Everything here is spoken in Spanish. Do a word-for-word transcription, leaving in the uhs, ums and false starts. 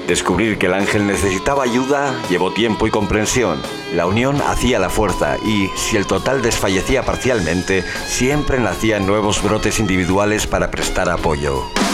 Descubrir que el ángel necesitaba ayuda llevó tiempo y comprensión. La unión hacía la fuerza y, si el total desfallecía parcialmente, siempre nacían nuevos brotes individuales para prestar apoyo.